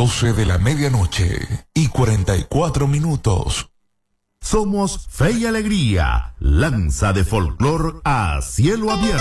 12 de la medianoche y 44 minutos. Somos Fe y Alegría, lanza de folclor a cielo abierto.